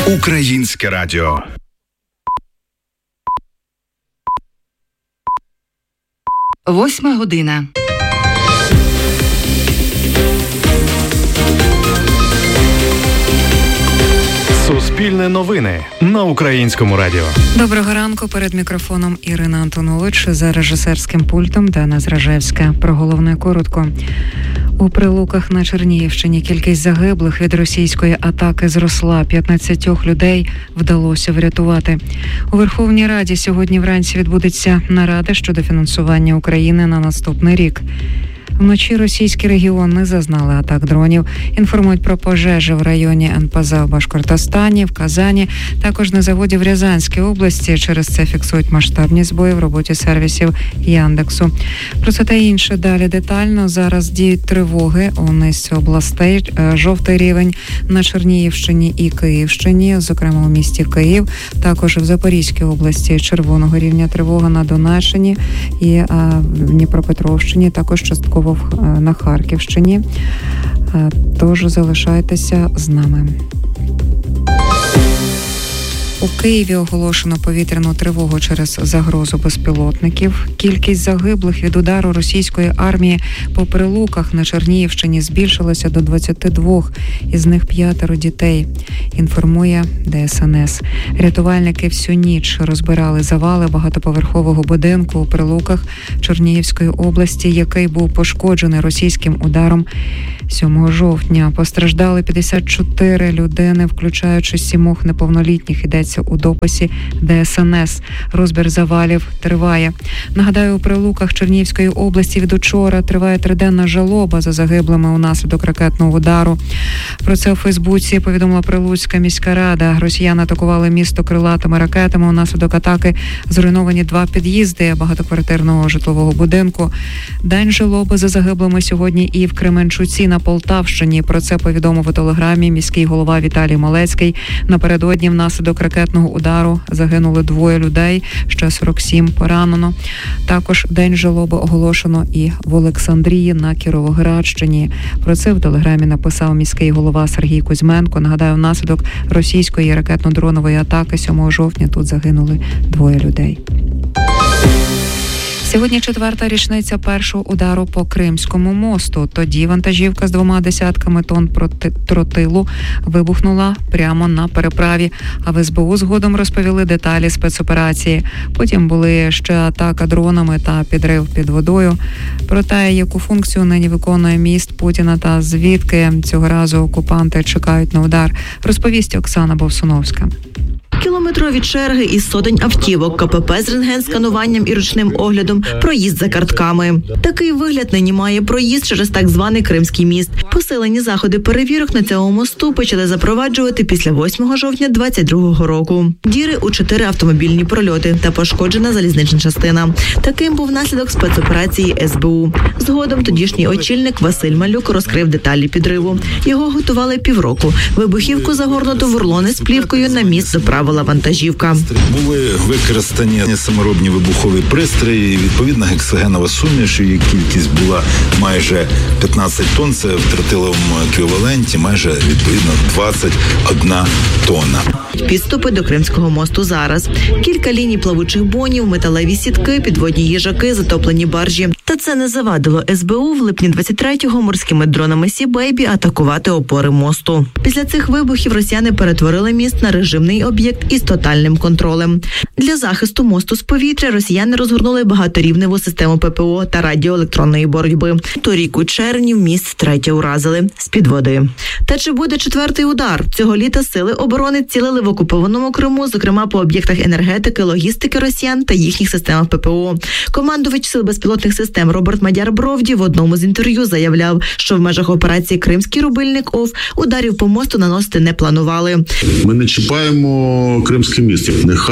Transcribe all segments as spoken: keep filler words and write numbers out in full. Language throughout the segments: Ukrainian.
Українське радіо. Восьма година. Суспільне новини на Українському радіо. Доброго ранку. Перед мікрофоном Ірина Антонович, за режисерським пультом Дана Зражевська. Про головне коротко. У Прилуках на Чернігівщині кількість загиблих від російської атаки зросла. п'ятнадцять людей вдалося врятувати. У Верховній Раді сьогодні вранці відбудеться нарада щодо фінансування України на наступний рік. Вночі російські регіони зазнали атак дронів. Інформують про пожежі в районі НПЗ в Башкортостані, в Казані, також на заводі в Рязанській області. Через це фіксують масштабні збої в роботі сервісів Яндексу. Про це та інше далі детально. Зараз діють тривоги у низці областей. Жовтий рівень на Чернігівщині і Київщині, зокрема у місті Київ. Також в Запорізькій області червоного рівня тривога на Донеччині і а, в Дніпропетровщині, також частково на Харківщині. Тож залишайтеся з нами. У Києві оголошено повітряну тривогу через загрозу безпілотників. Кількість загиблих від удару російської армії по Прилуках на Чернігівщині збільшилася до двадцяти двох, із них п'ятеро дітей, інформує ДСНС. Рятувальники всю ніч розбирали завали багатоповерхового будинку у Прилуках Чернігівської області, який був пошкоджений російським ударом сьомого жовтня. Постраждали п'ятдесят чотири людини, включаючи сімох неповнолітніх, йдеться у дописі ДСНС. Розбір завалів триває. Нагадаю, у Прилуках Чернігівської області від учора триває триденна жалоба за загиблими унаслідок ракетного удару. Про це у Фейсбуці повідомила Прилуцька міська рада. Росіяни атакували місто крилатими ракетами. Унаслідок атаки зруйновані два під'їзди багатоквартирного житлового будинку. День жалоби за загиблими сьогодні і в Кременчуці на Полтавщині. Про це повідомив у телеграмі міський голова Віталій Малецький. Напередодні внаслідок ракетного удару загинули двоє людей, ще сорок сім поранено. Також день жалоби оголошено і в Олександрії на Кіровоградщині. Про це в телеграмі написав міський голова Сергій Кузьменко. Нагадаю, внаслідок російської ракетно-дронової атаки сьомого жовтня тут загинули двоє людей. Сьогодні четверта річниця першого удару по Кримському мосту. Тоді вантажівка з двома десятками тонн проти тротилу вибухнула прямо на переправі. А в ес бе у згодом розповіли деталі спецоперації. Потім були ще атака дронами та підрив під водою. Про те, яку функцію нині виконує міст Путіна та звідки цього разу окупанти чекають на удар, розповість Оксана Бовсуновська. Кілометрові черги із сотень автівок, ка пе пе з рентген-скануванням і ручним оглядом, проїзд за картками. Такий вигляд нині має проїзд через так званий Кримський міст. Посилені заходи перевірок на цьому мосту почали запроваджувати після восьмого жовтня двадцять другого року. Діри у чотири автомобільні прольоти та пошкоджена залізнична частина. Таким був наслідок спецоперації ес бе у. Згодом тодішній очільник Василь Малюк розкрив деталі підриву. Його готували півроку. Вибухівку загорнуту в рулони з плівкою на міст заправили вантажівка. Були використані саморобні вибухові пристрої, відповідна гексогенова суміш, її кількість була майже п'ятнадцять тонн, це в тротиловому еквіваленті майже відповідно двадцять одна тонна. Підступи до Кримського мосту зараз. Кілька ліній плавучих бонів, металеві сітки, підводні їжаки, затоплені баржі. Та це не завадило ес бе у в липні двадцять третього морськими дронами Сі Бейбі атакувати опори мосту. Після цих вибухів росіяни перетворили міст на режимний об'єкт із тотальним контролем. Для захисту мосту з повітря росіяни розгорнули багаторівневу систему пе пе о та радіоелектронної боротьби. Торік у червні міст втретє уразили з-під води. Та чи буде четвертий удар? Цього літа сили оборони цілили в окупованому Криму, зокрема по об'єктах енергетики, логістики росіян та їхніх системах пе пе о. Командувач сил безпілотних систем Роберт Мадяр-Бровді в одному з інтерв'ю заявляв, що в межах операції «Кримський рубильник ОВ» ударів по мосту наносити не планували. Ми не чіпаємо Кримське місто. Нехай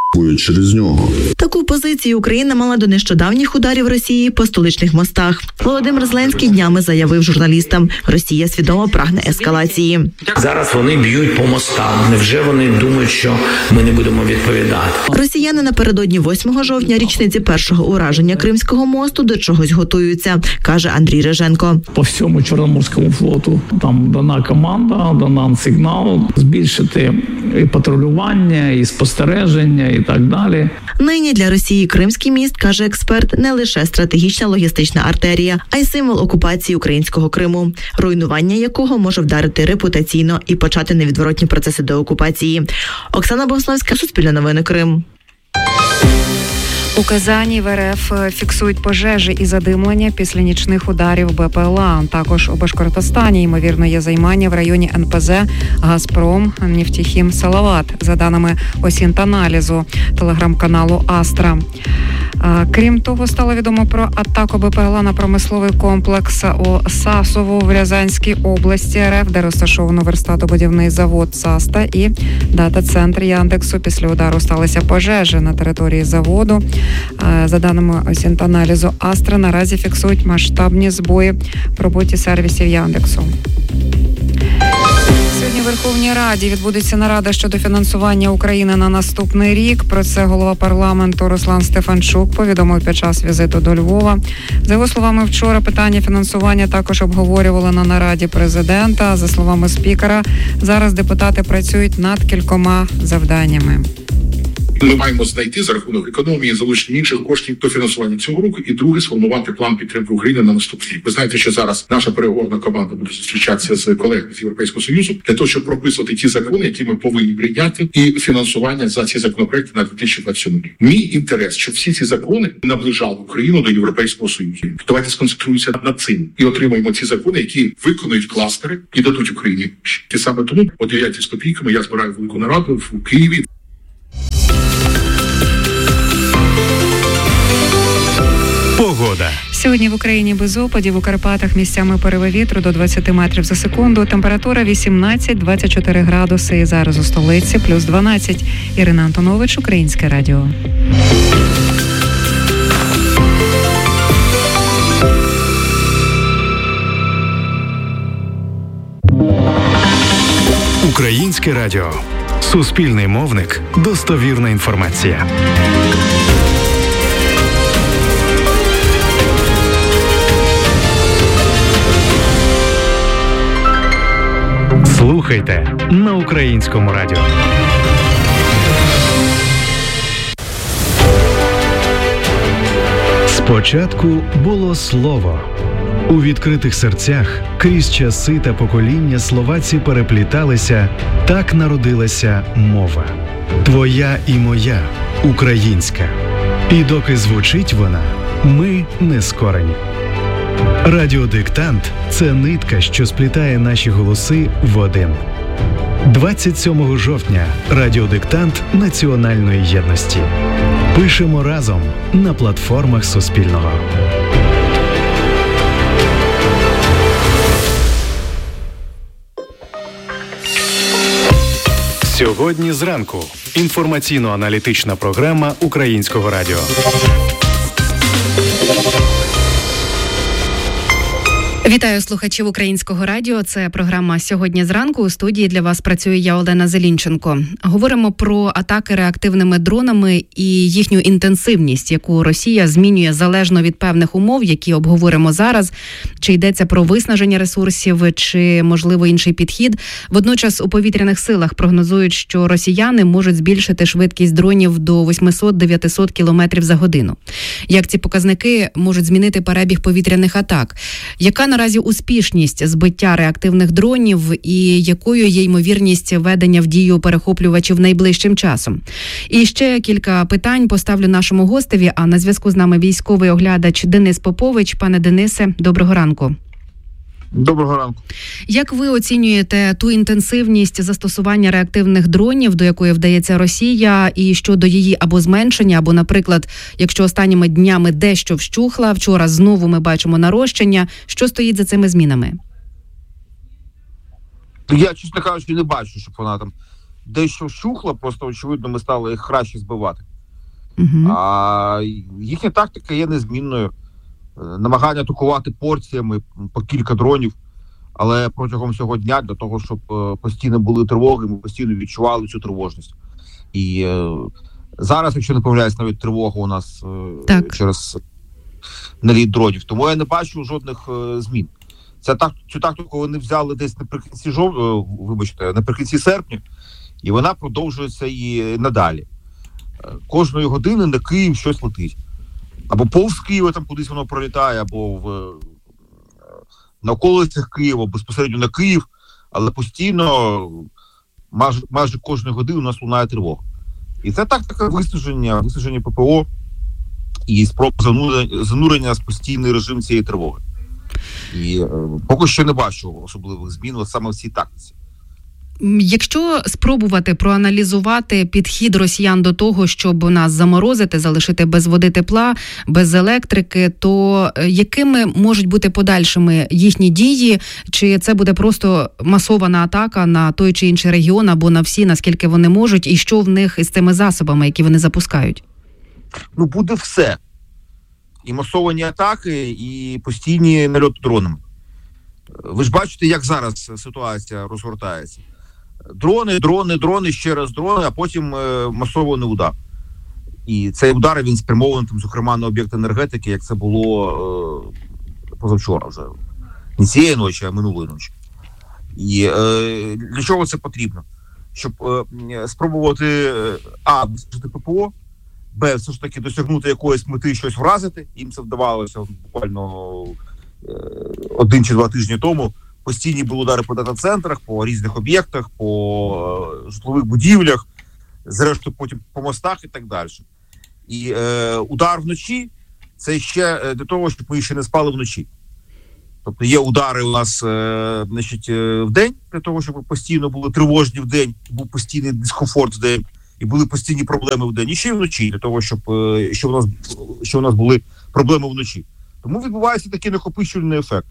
через нього. Таку позицію Україна мала до нещодавніх ударів Росії по столичних мостах. Володимир Зеленський днями заявив журналістам, Росія свідомо прагне ескалації. Зараз вони б'ють по мостам. Невже вони думають, що ми не будемо відповідати? Росіяни напередодні восьмого жовтня, річниці першого ураження Кримського мосту, до чогось готуються, каже Андрій Реженко. По всьому Чорноморському флоту там дана команда, дана сигнал збільшити і патрулювання, і спостереження, і так далі. Нині для Росії Кримський міст, каже експерт, не лише стратегічна логістична артерія, а й символ окупації українського Криму, руйнування якого може вдарити репутаційно і почати невідворотні процеси деокупації. Оксана Богославська, Суспільне новини, Крим. У Казані в ер еф фіксують пожежі і задимлення після нічних ударів Бе Пе Ел А. Також у Башкортостані, ймовірно, є займання в районі ен пе зе «Газпром Нефтехім Салават», за даними Осінт-аналізу телеграм-каналу «Астра». Крім того, стало відомо про атаку Бе Пе Ел А на промисловий комплекс у Сасово в Рязанській області ер еф, де розташовано верстатобудівний завод «Саста» і дата-центр Яндексу. Після удару сталися пожежі на території заводу. За даними Осінт-аналізу «Астра», наразі фіксують масштабні збої в роботі сервісів Яндексу. Сьогодні в Верховній Раді відбудеться нарада щодо фінансування України на наступний рік. Про це голова парламенту Руслан Стефанчук повідомив під час візиту до Львова. За його словами, вчора питання фінансування також обговорювали на нараді президента. За словами спікера, зараз депутати працюють над кількома завданнями. Ми маємо знайти за рахунок економії, залучення інших коштів до фінансування цього року, і друге, сформувати план підтримки України на наступний рік. Ви знаєте, що зараз наша переговорна команда буде зустрічатися з колегами з Європейського Союзу для того, щоб прописувати ті закони, які ми повинні прийняти, і фінансування за ці законопроекти на дві тисячі двадцять сьомий рік. Мій інтерес, щоб всі ці закони наближали Україну до Європейського Союзу. Давайте сконцентруємося над цим і отримаємо ці закони, які виконують кластери і дадуть Україні. І саме тому о дев'ятій з копійками я збираю велику нараду в Києві. Погода. Сьогодні в Україні без опадів, у Карпатах місцями пориви вітру до двадцять метрів за секунду. Температура вісімнадцять - двадцять чотири градуси. І зараз у столиці плюс дванадцять. Ірина Антонович, Українське радіо. Українське радіо. Суспільний мовник. Достовірна інформація. Слухайте на Українському радіо. Спочатку було слово. У відкритих серцях крізь часи та покоління словаці перепліталися, так народилася мова. Твоя і моя, українська. І доки звучить вона, ми не скорені. Радіодиктант – це нитка, що сплітає наші голоси в один. двадцять сьомого жовтня – радіодиктант національної єдності. Пишемо разом на платформах Суспільного. Сьогодні зранку. Інформаційно-аналітична програма Українського радіо. Вітаю слухачів Українського радіо. Це програма «Сьогодні зранку». У студії для вас працює я, Олена Зелінченко. Говоримо про атаки реактивними дронами і їхню інтенсивність, яку Росія змінює залежно від певних умов, які обговоримо зараз. Чи йдеться про виснаження ресурсів, чи, можливо, інший підхід. Водночас у повітряних силах прогнозують, що росіяни можуть збільшити швидкість дронів до вісімсот-дев'ятсот кілометрів за годину. Як ці показники можуть змінити перебіг повітряних атак? Яка наразі успішність збиття реактивних дронів і якою є ймовірність ведення в дію перехоплювачів найближчим часом? І ще кілька питань поставлю нашому гостеві, а на зв'язку з нами військовий оглядач Денис Попович. Пане Денисе, доброго ранку. Доброго ранку. Як ви оцінюєте ту інтенсивність застосування реактивних дронів, до якої вдається Росія, і щодо її або зменшення, або, наприклад, якщо останніми днями дещо вщухла, вчора знову ми бачимо нарощення, що стоїть за цими змінами? Я, чесно кажучи, не бачу, щоб вона там дещо вщухла, просто, очевидно, ми стали їх краще збивати. Угу. А їхня тактика є незмінною. Намагання атакувати порціями по кілька дронів, але протягом цього дня для того, щоб постійно були тривоги, ми постійно відчували цю тривожність. І е, зараз, якщо не помиляюсь, навіть тривога у нас е, через наліт дронів. Тому я не бачу жодних е, змін. Ця так, цю тактику вони взяли десь наприкінці жов... е, вибачте, наприкінці серпня, і вона продовжується і надалі. Е, кожної години на Київ щось летить. Або повз Києва там кудись воно пролітає, або в е, на околицях Києва, безпосередньо на Київ, але постійно майже, майже кожної години у нас лунає тривога. І це тактика виснаження, виснаження ППО і спроб занурення, занурення в постійний режим цієї тривоги. І е, поки що не бачу особливих змін саме в цій тактиці. Якщо спробувати проаналізувати підхід росіян до того, щоб нас заморозити, залишити без води, тепла, без електрики, то якими можуть бути подальшими їхні дії? Чи це буде просто масована атака на той чи інший регіон або на всі, наскільки вони можуть, і що в них із цими засобами, які вони запускають? Ну, буде все. І масовані атаки, і постійні нальоти дронами. Ви ж бачите, як зараз ситуація розгортається. Дрони, дрони, дрони, ще раз дрони, а потім е, масований удар. І цей удар, він спрямований, там, зокрема, на об'єкт енергетики, як це було е, позавчора вже. Не цієї ночі, а минулої ночі. І е, для чого це потрібно? Щоб е, спробувати е, а, висадити ППО, б, все ж таки досягнути якоїсь мети, щось вразити. Їм це вдавалося буквально е, один чи два тижні тому. Постійні були удари по дата-центрах, по різних об'єктах, по е, житлових будівлях, зрештою потім по мостах і так далі. І е, удар вночі – це ще для того, щоб ми ще не спали вночі. Тобто є удари у нас е, значить, е, в день, для того, щоб постійно були тривожні в день, був постійний дискомфорт в день, і були постійні проблеми в день. І ще й вночі, для того, щоб, е, щоб, у нас, щоб у нас були проблеми вночі. Тому відбувається такий накопичувальний ефект,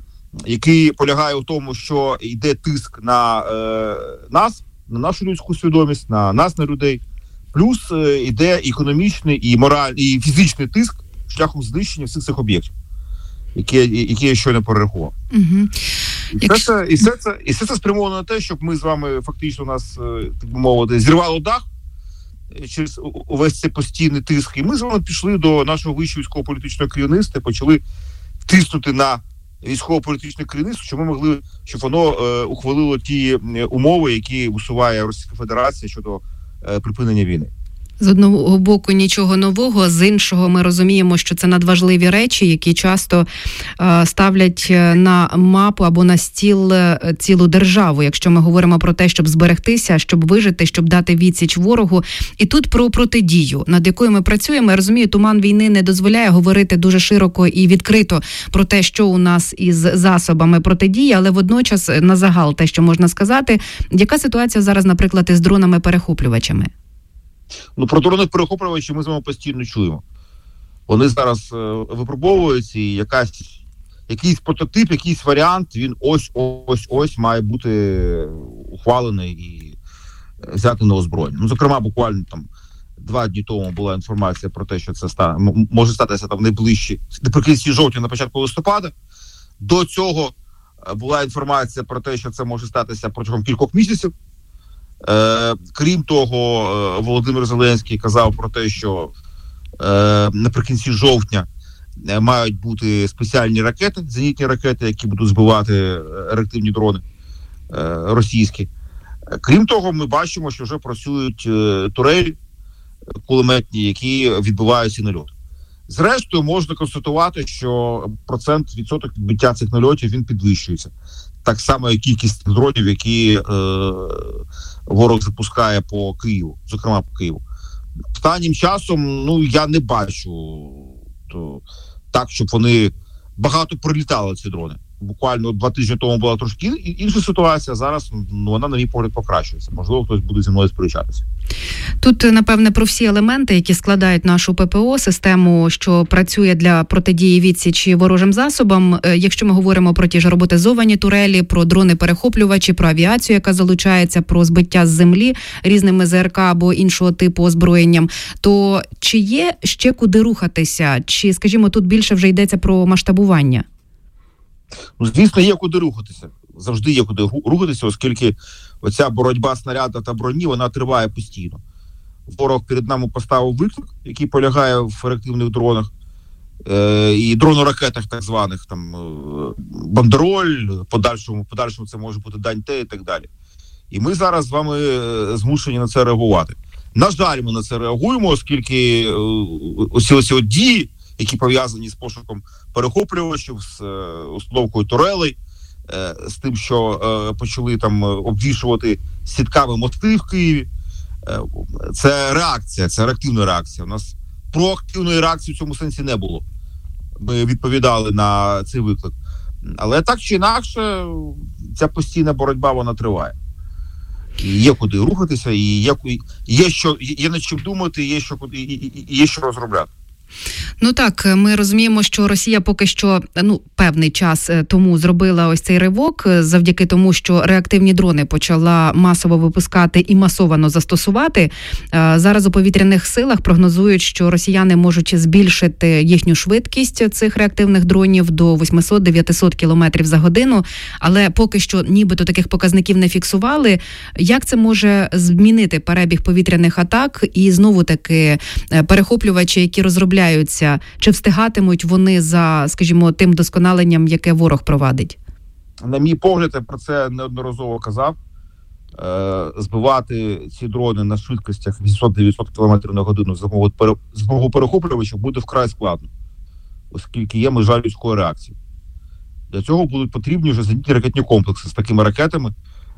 який полягає у тому, що йде тиск на е, нас, на нашу людську свідомість, на нас, на людей. Плюс е, йде економічний і моральний, і фізичний тиск шляхом знищення всіх цих об'єктів, які, які я щойно перерахував. Угу. І, Якщо... все це, і, все це, і все це спрямовано на те, щоб ми з вами фактично нас, так би мовити, зірвало дах через увесь цей постійний тиск. І ми з вами пішли до нашого вищого військово-політичного керівництва, почали тиснути на військово-політичне керівництво, щоб ми могли, щоб воно е, ухвалило ті умови, які усуває Російська Федерація щодо е, припинення війни. З одного боку нічого нового, з іншого ми розуміємо, що це надважливі речі, які часто е, ставлять на мапу або на стіл цілу державу, якщо ми говоримо про те, щоб зберегтися, щоб вижити, щоб дати відсіч ворогу. І тут про протидію, над якою ми працюємо. Я розумію, туман війни не дозволяє говорити дуже широко і відкрито про те, що у нас із засобами протидії, але водночас на загал те, що можна сказати. Яка ситуація зараз, наприклад, із дронами-перехоплювачами? Ну, про дрони-перехоплювачі ми з вами постійно чуємо. Вони зараз е, випробовуються, і якась, якийсь прототип, якийсь варіант, він ось-ось-ось має бути ухвалений і взяти на озброєння. Ну, зокрема, буквально там два дні тому була інформація про те, що це стане, може статися там найближчі, наприкінці жовтня, на початку листопада. До цього була інформація про те, що це може статися протягом кількох місяців. Е, крім того, е, Володимир Зеленський казав про те, що е, наприкінці жовтня е, мають бути спеціальні ракети, зенітні ракети, які будуть збивати реактивні дрони е, російські. Е, крім того, ми бачимо, що вже працюють е, турелі кулеметні, які відбивають ці нальоти. Зрештою, можна констатувати, що процент, відсоток відбиття цих нальотів, він підвищується. Так само, як кількість дронів, які е, ворог запускає по Києву, зокрема по Києву. Останнім часом, ну, я не бачу то, так, щоб вони багато прилітали, ці дрони. буквально два тижні тому була трошки інша ситуація, зараз ну, вона, на мій погляд, покращується. Можливо, хтось буде зі мною сперечатися. Тут, напевне, про всі елементи, які складають нашу ППО, систему, що працює для протидії відсічі ворожим засобам. Якщо ми говоримо про ті ж роботизовані турелі, про дрони-перехоплювачі, про авіацію, яка залучається, про збиття з землі різними ЗРК або іншого типу озброєнням, то чи є ще куди рухатися? Чи, скажімо, тут більше вже йдеться про масштабування? Ну, звісно, є куди рухатися. Завжди є куди рухатися, оскільки оця боротьба снаряда та броні, вона триває постійно. Ворог перед нами поставив виклик, який полягає в реактивних дронах е- і дроноракетах так званих, там, е- бандероль, подальшому, подальшому це може бути Дань-Т і так далі. І ми зараз з вами змушені на це реагувати. На жаль, ми на це реагуємо, оскільки е- ось ось ось дії, які пов'язані з пошуком перехоплювачів, з е, установкою турелей, е, з тим, що е, почали там обвішувати сітками мости в Києві. Е, це реакція, це реактивна реакція. У нас проактивної реакції в цьому сенсі не було. Ми відповідали на цей виклик. Але так чи інакше, ця постійна боротьба, вона триває. І є куди рухатися, і є, є, що, є над чим думати, і є що, і, і, і є що розробляти. Ну так, ми розуміємо, що Росія поки що, ну, певний час тому зробила ось цей ривок, завдяки тому, що реактивні дрони почала масово випускати і масовано застосувати. Зараз у повітряних силах прогнозують, що росіяни можуть збільшити їхню швидкість цих реактивних дронів до вісімсот-дев'ятсот кілометрів за годину, але поки що нібито таких показників не фіксували. Як це може змінити перебіг повітряних атак і знову-таки перехоплювачі, які розробляють, чи встигатимуть вони за, скажімо, тим досконаленням, яке ворог провадить? На мій погляд, я про це неодноразово казав, збивати ці дрони на швидкостях вісімсот-дев'ятсот кілометрів на годину з боку перехоплювачів буде вкрай складно, оскільки є межа людської реакції. Для цього будуть потрібні вже зенітні ракетні комплекси з такими ракетами,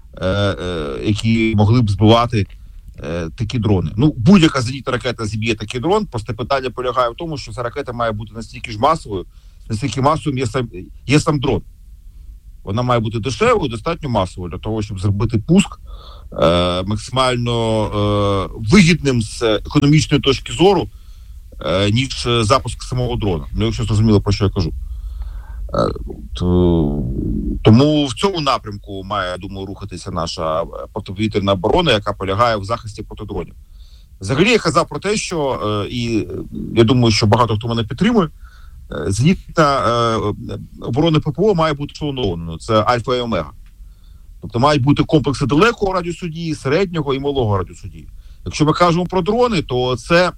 які могли б збивати такі дрони. Ну, будь-яка зенітна ракета зіб'є такий дрон, просто питання полягає в тому, що ця ракета має бути настільки ж масовою, настільки масовим є сам, є сам дрон. Вона має бути дешевою, достатньо масовою для того, щоб зробити пуск е, максимально е, вигідним з економічної точки зору, е, ніж запуск самого дрона. Ну, якщо зрозуміло, про що я кажу. Е, то, тому в цьому напрямку має, я думаю, рухатися наша протиповітряна оборона, яка полягає в захисті протидронів. Взагалі я казав про те, що, е, і я думаю, що багато хто мене підтримує, зенітна е, оборона ППО має бути шалонованою. Це альфа і омега. Тобто мають бути комплекси далекого радіусу дії, середнього і малого радіусу дії. Якщо ми кажемо про дрони, то це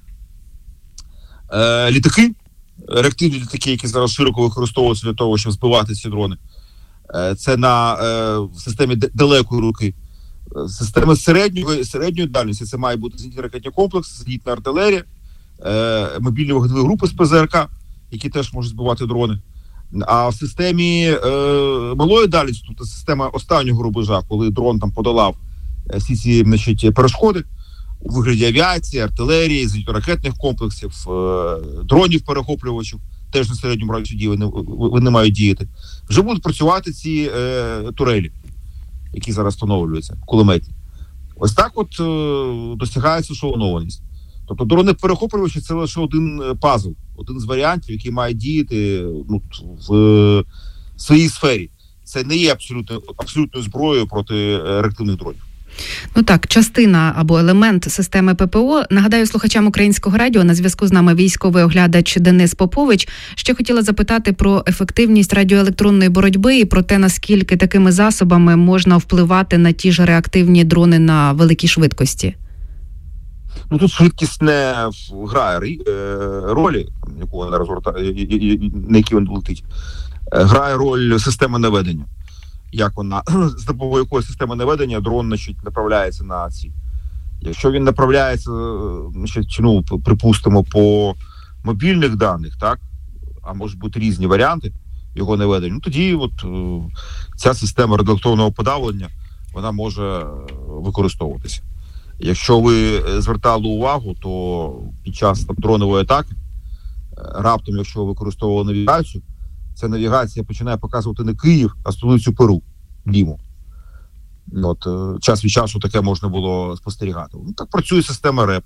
е, літаки, реактивні літаки, які зараз широко використовуються для того, щоб збивати ці дрони. Е, це на е, системі далекої руки. Система середньої, середньої дальності, це має бути зенітні ракетні комплекси, зенітна артилерія, е, мобільні вогневі групи з ПЗРК, які теж можуть збивати дрони. А в системі е, малої дальності, тобто система останнього рубежа, коли дрон там подолав е, всі ці, значить, перешкоди у вигляді авіації, артилерії, зенітно-ракетних комплексів, е, дронів-перехоплювачів, теж на середньому радіусі дії вони, вони мають діяти, вже будуть працювати ці е, турелі, які зараз встановлюються, кулеметні. Ось так от е, досягається шалонованість. Тобто дрони-перехоплювачі – це лише один пазл, один з варіантів, який має діяти, ну, в, в своїй сфері. Це не є абсолютно, абсолютною зброєю проти реактивних дронів. Ну так, частина або елемент системи ППО. Нагадаю слухачам Українського радіо, на зв'язку з нами військовий оглядач Денис Попович. Ще хотіла запитати про ефективність радіоелектронної боротьби і про те, наскільки такими засобами можна впливати на ті ж реактивні дрони на великій швидкості. Ну, тут швидкість не грає ролі, яку вона розгортає, на якій вона летить. Грає роль системи наведення. Як вона, з допомогою якої системи наведення дрон, значить, направляється на ціль. Якщо він направляється, значить, ну, припустимо, по мобільних даних, так, а можуть бути різні варіанти його наведення, ну, тоді от ця система радіоелектронного подавлення, вона може використовуватися. Якщо ви звертали увагу, то під час там, дронової атаки, раптом, якщо ви використовували навігацію, ця навігація починає показувати не Київ, а столицю Перу, Ліму. От, час від часу таке можна було спостерігати. Ну, так працює система РЕП.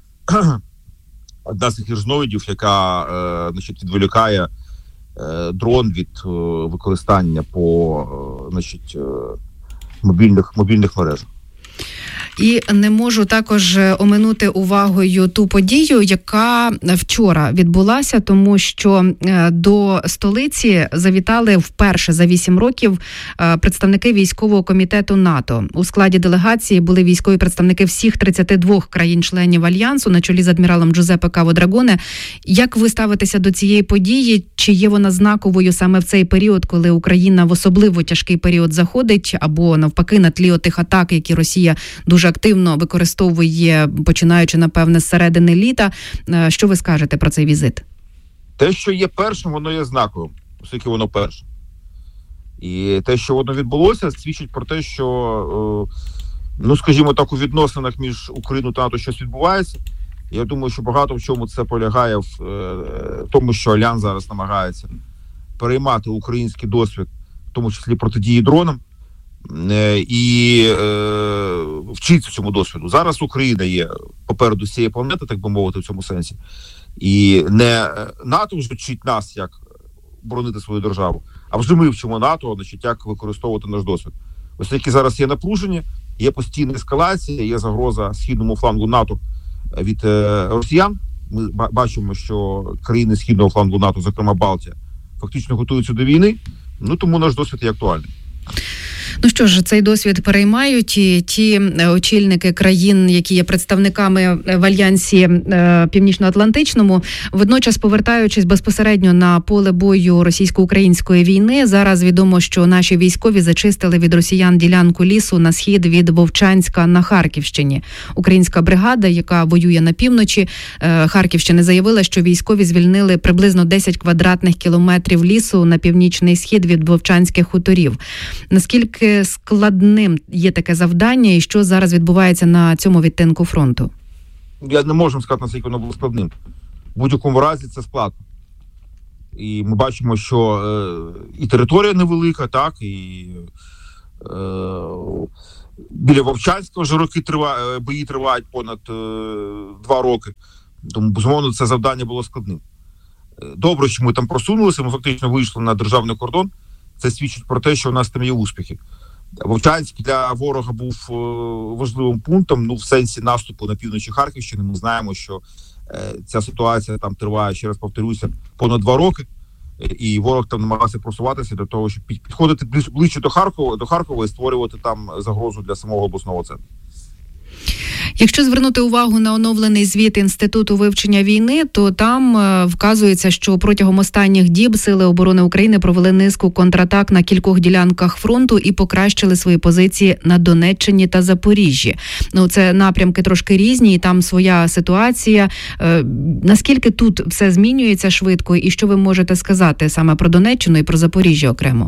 Одна з таких різновидів, яка е, значить, відволікає е, дрон від е, використання по е, значить, е, мобільних, мобільних мережах. І не можу також оминути увагою ту подію, яка вчора відбулася, тому що до столиці завітали вперше за вісім років представники військового комітету НАТО. У складі делегації були військові представники всіх тридцяти двох країн-членів Альянсу на чолі з адміралом Джузеппе Каво Драгоне. Як ви ставитеся до цієї події? Чи є вона знаковою саме в цей період, коли Україна в особливо тяжкий період заходить, або навпаки на тлі отих атак, які Росія дуже активно використовує, починаючи, напевне, з середини літа. Що ви скажете про цей візит? Те, що є першим, воно є знаковим, оскільки воно перше. І те, що воно відбулося, свідчить про те, що, ну, скажімо так, у відносинах між Україною та НАТО щось відбувається. Я думаю, що багато в чому це полягає в тому, що Альянс зараз намагається переймати український досвід, в тому числі протидії дронам, і е, вчиться цьому досвіду. Зараз Україна є попереду цієї планети, так би мовити, в цьому сенсі. І не НАТО вже вчить нас, як боронити свою державу, а вже ми вчимо НАТО, значить, як використовувати наш досвід. Ось які зараз є напруження, є постійна ескалація, є загроза східному флангу НАТО від е, росіян. Ми бачимо, що країни східного флангу НАТО, зокрема Балтія, фактично готуються до війни, ну тому наш досвід є актуальний. Ну що ж, цей досвід переймають і ті очільники країн, які є представниками в Альянсі Північно-Атлантичному. Водночас, повертаючись безпосередньо на поле бою російсько-української війни, зараз відомо, що наші військові зачистили від росіян ділянку лісу на схід від Вовчанська на Харківщині. Українська бригада, яка воює на півночі Харківщини, заявила, що військові звільнили приблизно десять квадратних кілометрів лісу на північний схід від Вовчанських хуторів. Наскільки складним є таке завдання і що зараз відбувається на цьому відтинку фронту? Я не можу сказати, наскільки воно було складним. В будь-якому разі це складно. І ми бачимо, що е, і територія невелика, так, і е, біля Вовчанська вже роки триває, бої тривають понад е, два роки. Тому, безумовно, це завдання було складним. Добре, що ми там просунулися, ми фактично вийшли на державний кордон. Це свідчить про те, що у нас там є успіхи. Вовчанськ для ворога був е, важливим пунктом, ну, в сенсі наступу на півночі Харківщини. Ми знаємо, що е, ця ситуація там триває, ще раз повторюся, понад два роки. І ворог там намагався просуватися для того, щоб підходити ближче до Харкова, до Харкова і створювати там загрозу для самого обласного центру. Якщо звернути увагу на оновлений звіт Інституту вивчення війни, то там е, вказується, що протягом останніх діб Сили оборони України провели низку контратак на кількох ділянках фронту і покращили свої позиції на Донеччині та Запоріжжі. Ну, це напрямки трошки різні, і там своя ситуація. Е, наскільки тут все змінюється швидко, і що ви можете сказати саме про Донеччину і про Запоріжжя окремо?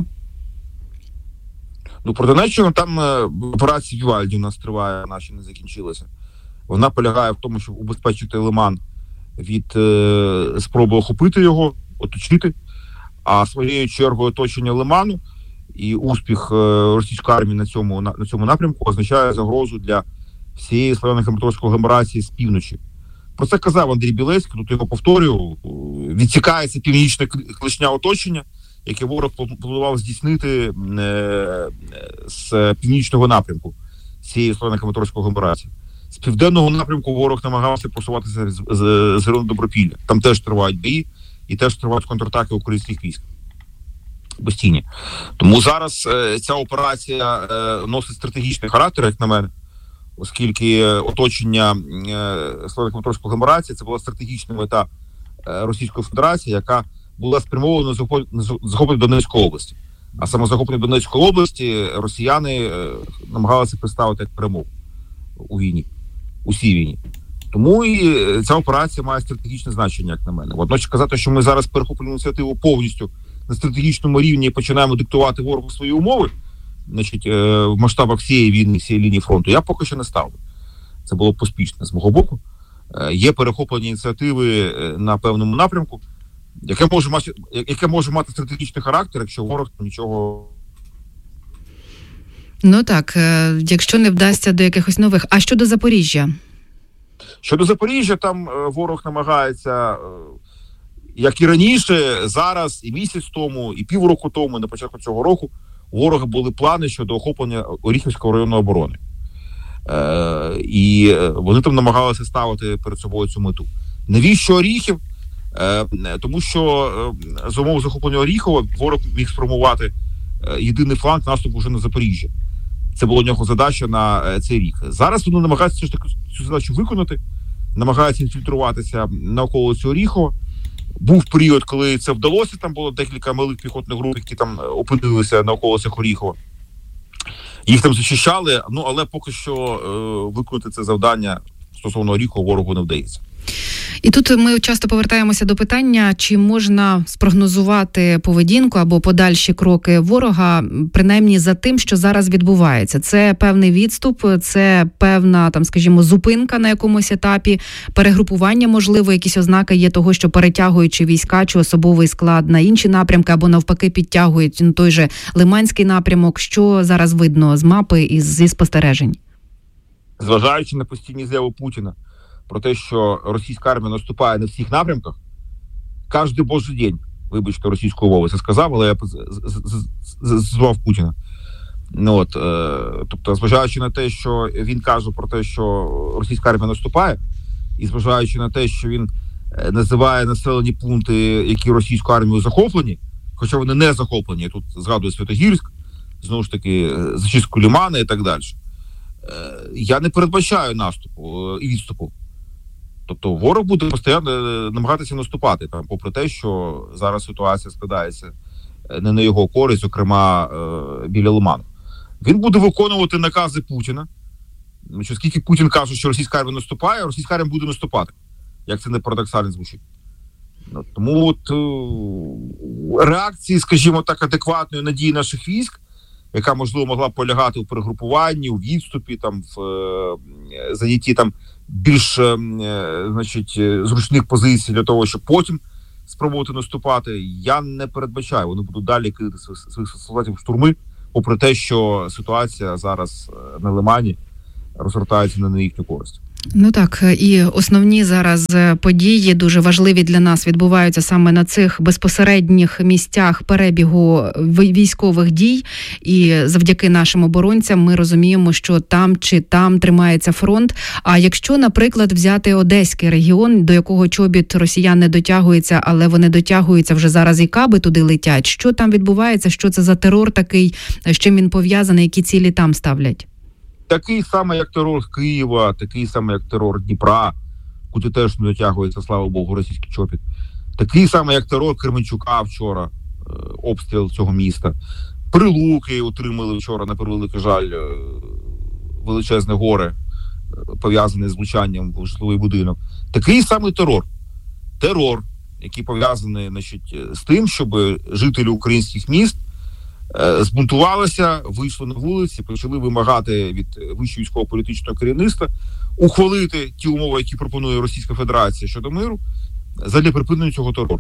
Ну, про Донеччину там е, операція Вівальді у нас триває, вона ще не закінчилася. Вона полягає в тому, щоб убезпечити Лиман від е, спроби охопити його, оточити, а своєю чергою оточення Лиману і успіх е, російської армії на цьому, на, на цьому напрямку означає загрозу для всієї славяно-краматорської агломерації з півночі. Про це казав Андрій Білецький, тут його повторюю, відсікається північне клешня оточення, яке ворог планував здійснити е, з північного напрямку цієї славяно-краматорської агломерації. З південного напрямку ворог намагався просуватися з, з, з району Добропілля. Там теж тривають бої і теж тривають контратаки українських військ. Постійні. Тому зараз е, ця операція е, носить стратегічний характер, як на мене, оскільки оточення е, славяно-краматорської агломерації – це була стратегічна мета е, Російської Федерації, яка була спрямована на захоплення Донецької області. А саме захоплення Донецької області росіяни е, намагалися представити як перемогу у війні, у цій війні. Тому і ця операція має стратегічне значення, як на мене. Водночас казати, що ми зараз перехоплюємо ініціативу повністю на стратегічному рівні і починаємо диктувати ворогу свої умови, значить, е, в масштабах всієї війни, всієї лінії фронту, я поки що не ставлю. Це було поспішно з мого боку. Е, є перехоплення ініціативи на певному напрямку. яке може мати, яке може мати стратегічний характер, якщо ворог нічого. Ну так, якщо не вдасться до якихось нових. А щодо Запоріжжя? Щодо Запоріжжя, там ворог намагається, як і раніше, зараз, і місяць тому, і півроку тому, на початку цього року, у ворога були плани щодо охоплення Оріхівського району оборони. Е, і вони там намагалися ставити перед собою цю мету. Навіщо Оріхів? Е, тому що е, за умов захоплення Оріхова ворог міг сформувати е, єдиний фланг наступу вже на Запоріжжя. Це була у нього задача на е, цей рік. Зараз вони намагаються ж таки цю задачу виконати, намагаються інфільтруватися на околиці Оріхова. Був період, коли це вдалося, там було декілька малих піхотних груп, які там опинилися на околицях Оріхова. Їх там зачищали, ну але поки що е, виконати це завдання стосовно Оріхова ворогу не вдається. І тут ми часто повертаємося до питання, чи можна спрогнозувати поведінку або подальші кроки ворога, принаймні за тим, що зараз відбувається. Це певний відступ, це певна, там, скажімо, зупинка на якомусь етапі, перегрупування, можливо, якісь ознаки є того, що перетягуючи війська чи особовий склад на інші напрямки, або навпаки підтягують на той же Лиманський напрямок. Що зараз видно з мапи і зі спостережень? Зважаючи на постійні заяви Путіна про те, що російська армія наступає на всіх напрямках, кожен божий день, вибачте, російською мовою це сказав, але я звав Путіна. Ну, от, е, тобто, зважаючи на те, що він каже про те, що російська армія наступає, і зважаючи на те, що він називає населені пункти, які російською армією захоплені, хоча вони не захоплені, я тут згадую Святогірськ, знову ж таки, зачистку Лимана і так далі. Е, я не передбачаю наступу і відступу. Тобто ворог буде постійно намагатися наступати, там, попри те, що зараз ситуація складається не на його користь, зокрема е, біля Лиману. Він буде виконувати накази Путіна. Що скільки Путін каже, що російська армія наступає, російська армія буде наступати. Як це не парадоксально звучить. Ну, тому от е, реакції, скажімо так, адекватної надії наших військ, яка, можливо, могла полягати в перегрупуванні, у відступі, там, в е, занятті там, більш е, значить, зручних позицій для того, щоб потім спробувати наступати, я не передбачаю. Вони будуть далі кидати своїх солдатів в штурми, попри те, що ситуація зараз на Лимані розгортається не на їхню користь. Ну так, і основні зараз події, дуже важливі для нас, відбуваються саме на цих безпосередніх місцях перебігу військових дій. І завдяки нашим оборонцям ми розуміємо, що там чи там тримається фронт. А якщо, наприклад, взяти Одеський регіон, до якого чобіт росіян не дотягується, але вони дотягуються вже зараз, і каби туди летять. Що там відбувається? Що це за терор такий? З чим він пов'язаний? Які цілі там ставлять? Такий самий, як терор Києва, такий самий, як терор Дніпра, куди теж не дотягується, слава Богу, російський чопіт. Такий самий, як терор Кременчука вчора, обстріл цього міста. Прилуки отримали вчора, на превеликий жаль, величезне горе, пов'язане з влучанням в житловий будинок. Такий самий терор. Терор, який пов'язаний, значить, з тим, щоб жителі українських міст збунтувалися, вийшли на вулиці, почали вимагати від вищого військово-політичного керівництва ухвалити ті умови, які пропонує Російська Федерація щодо миру, задля припинення цього терору.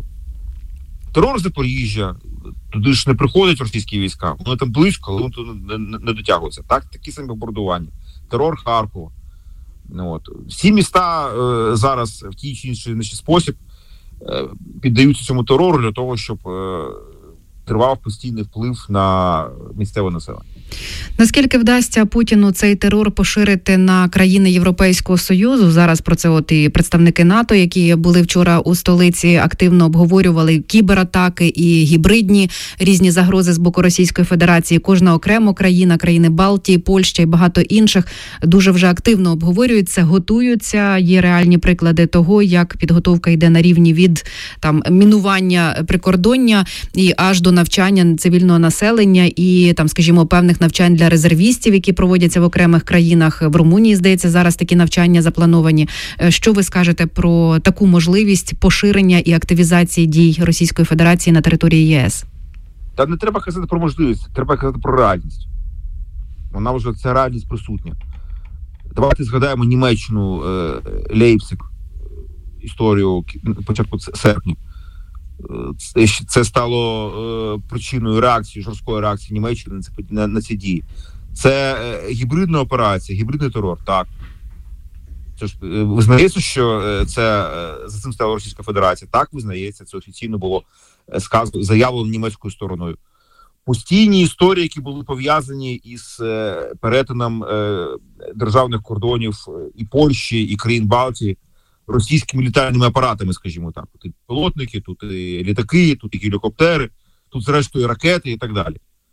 Терор Запоріжжя, туди ж не приходять російські війська, вони там близько, але вони туди не, не, не дотягуються. Так, такі самі бомбардування. Терор Харкова. Ну, от. Всі міста е, зараз в тій чи інший спосіб е, піддаються цьому терору для того, щоб е, тривав постійний вплив на місцеве населення. Наскільки вдасться Путіну цей терор поширити на країни Європейського Союзу? Зараз про це от і представники НАТО, які були вчора у столиці, активно обговорювали кібератаки і гібридні різні загрози з боку Російської Федерації. Кожна окремо країна, країни Балтії, Польща і багато інших дуже вже активно обговорюються, готуються. Є реальні приклади того, як підготовка йде на рівні від там мінування прикордоння і аж до навчання цивільного населення і там, скажімо, певних навчань для резервістів, які проводяться в окремих країнах. В Румунії, здається, зараз такі навчання заплановані. Що ви скажете про таку можливість поширення і активізації дій Російської Федерації на території ЄС? Та не треба казати про можливість, треба казати про реальність. Вона вже, ця реальність присутня. Давайте згадаємо Німеччину, Лейпциг, історію початку серпня. Це стало причиною реакції, жорсткої реакції Німеччини на, на ці дії. Це гібридна операція, гібридний терор, так. Це ж визнається, що це за цим стала Російська Федерація. Так, визнається, це офіційно було сказано, заявлено німецькою стороною. Постійні історії, які були пов'язані із перетином державних кордонів і Польщі, і країн Балтії російськими літальними апаратами, скажімо так. Тут і пілотники, тут і літаки, тут і гелікоптери, тут зрештою ракети і так далі.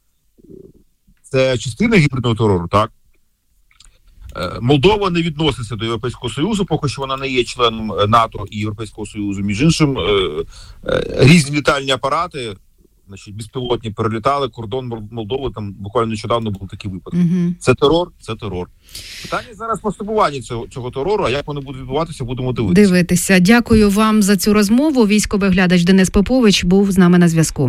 Це частина гібридного терору, так? Молдова не відноситься до Європейського Союзу, поки що вона не є членом НАТО і Європейського Союзу. Між іншим, різні літальні апарати, значить, безпілотні перелітали кордон Молдови, там буквально нещодавно був такий випадок. Угу. Це терор, це терор. Питання зараз масштабування цього, цього терору, а як воно буде відбуватися, будемо дивитися. Дивитися. Дякую вам за цю розмову. Військовий глядач Денис Попович був з нами на зв'язку.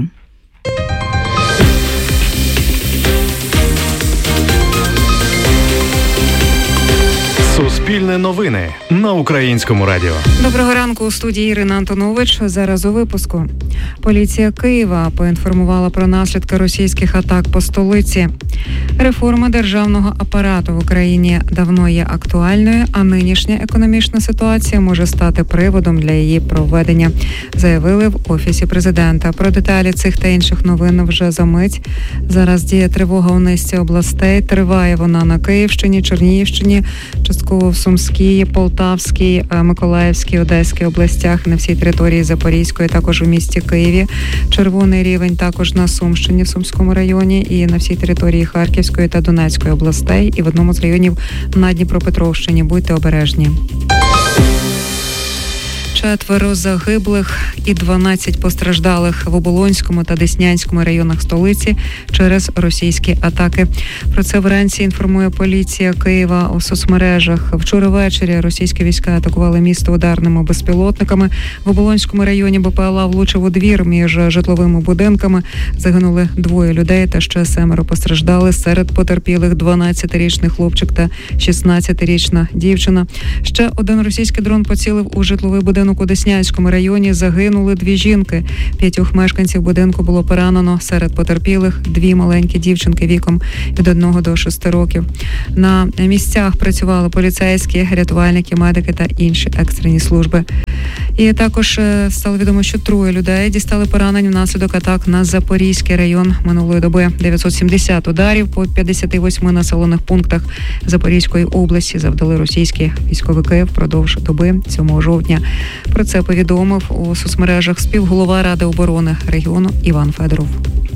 Суспільне новини на Українському радіо. Доброго ранку, у студії Ірина Антонович. Зараз у випуску. Поліція Києва поінформувала про наслідки російських атак по столиці. Реформа державного апарату в Україні давно є актуальною, а нинішня економічна ситуація може стати приводом для її проведення, заявили в Офісі Президента. Про деталі цих та інших новин вже за мить. Зараз діє тривога у низці областей. Триває вона на Київщині, Чернігівщині, частково в Сумській, Полтавській, Миколаївській, Одеській областях, на всій території Запорізької, також у місті Києві. Червоний рівень також на Сумщині, в Сумському районі, і на всій території Харківської та Донецької областей, і в одному з районів на Дніпропетровщині. Будьте обережні. Четверо загиблих і дванадцять постраждалих в Оболонському та Деснянському районах столиці через російські атаки. Про це вранці інформує поліція Києва у соцмережах. Вчора ввечері російські війська атакували місто ударними безпілотниками. В Оболонському районі БПЛА влучив у двір між житловими будинками. Загинули двоє людей та ще семеро постраждали. Серед потерпілих дванадцятирічний хлопчик та шістнадцятирічна дівчина. Ще один російський дрон поцілив у житловий будинок у Деснянському районі. Загинули дві жінки. П'ятьох мешканців будинку було поранено. Серед потерпілих дві маленькі дівчинки віком від одного до шести років. На місцях працювали поліцейські, рятувальники, медики та інші екстрені служби. І також стало відомо, що троє людей дістали поранень внаслідок атак на Запорізький район минулої доби. дев'ятсот сімдесят ударів по п'ятдесят восьми населених пунктах Запорізької області завдали російські військовики впродовж доби сьомого жовтня. Про це повідомив у соцмережах співголова Ради оборони регіону Іван Федоров.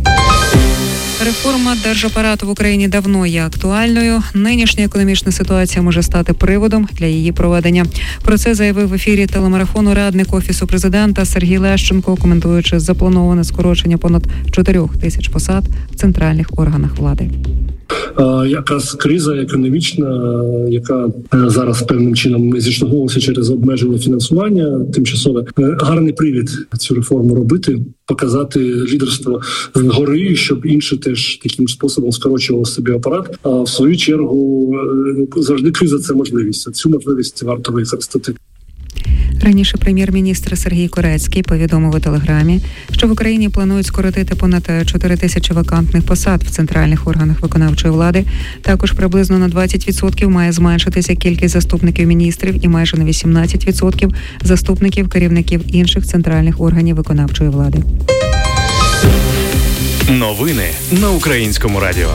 Реформа держапарату в Україні давно є актуальною. Нинішня економічна ситуація може стати приводом для її проведення. Про це заявив в ефірі телемарафону радник Офісу Президента Сергій Лещенко, коментуючи заплановане скорочення понад чотирьох тисяч посад в центральних органах влади. Якраз криза економічна, яка зараз певним чином зіштовхнулася через обмежене фінансування тимчасове, гарний привід цю реформу робити, показати лідерство згори, щоб інші теж таким способом скорочували собі апарат. А в свою чергу завжди криза – це можливість. Цю можливість варто використати. Раніше прем'єр-міністр Сергій Корецький повідомив у Телеграмі, що в Україні планують скоротити понад чотири тисячі вакантних посад в центральних органах виконавчої влади. Також приблизно на двадцять відсотків має зменшитися кількість заступників міністрів і майже на вісімнадцять відсотків заступників керівників інших центральних органів виконавчої влади. Новини на Українському радіо.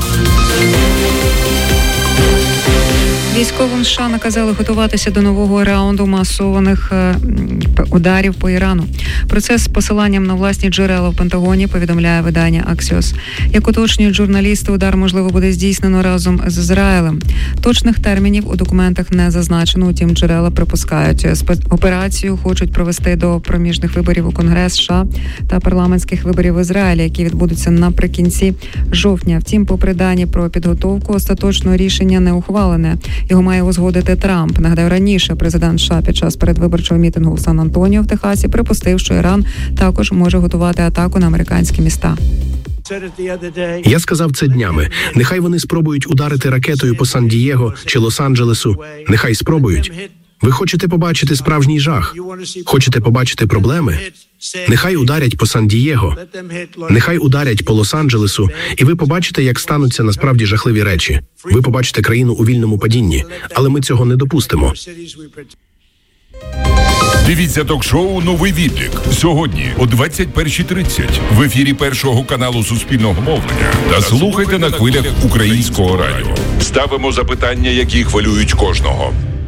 Військовим США наказали готуватися до нового раунду масованих е, ударів по Ірану. Про це з посиланням на власні джерела в Пентагоні повідомляє видання Axios. Як уточнюють журналісти, удар, можливо, буде здійснено разом з Ізраїлем. Точних термінів у документах не зазначено, утім джерела припускають. Операцію хочуть провести до проміжних виборів у Конгрес США та парламентських виборів в Ізраїлі, які відбудуться наприкінці жовтня. Втім, попри дані про підготовку, остаточного рішення не ухвалене. Його має узгодити Трамп. Нагадаю, раніше президент США під час передвиборчого мітингу в Сан-Антоніо в Техасі припустив, що Іран також може готувати атаку на американські міста. Я сказав це днями. Нехай вони спробують ударити ракетою по Сан-Дієго чи Лос-Анджелесу. Нехай спробують. Ви хочете побачити справжній жах? Хочете побачити проблеми? Нехай ударять по Сан-Дієго, нехай ударять по Лос-Анджелесу, і ви побачите, як стануться насправді жахливі речі. Ви побачите країну у вільному падінні, але ми цього не допустимо. Дивіться ток-шоу «Новий відлік» сьогодні о двадцять перша тридцять в ефірі Першого каналу Суспільного мовлення та слухайте на хвилях Українського радіо. Ставимо запитання, які хвилюють кожного.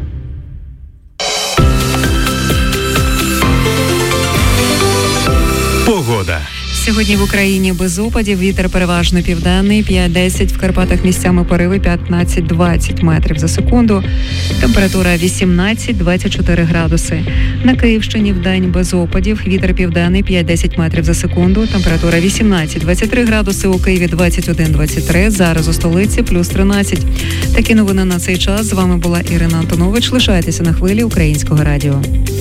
Погода. Сьогодні в Україні без опадів, вітер переважно південний, п'ять-десять, в Карпатах місцями пориви п'ятнадцять-двадцять метрів за секунду. Температура вісімнадцять-двадцять чотири градуси. На Київщині вдень без опадів, вітер південний, п'ять-десять метрів за секунду. Температура вісімнадцять-двадцять три градуси, у Києві двадцять один двадцять три, зараз у столиці плюс тринадцять. Такі новини на цей час. З вами була Ірина Антонович. Лишайтеся на хвилі Українського радіо.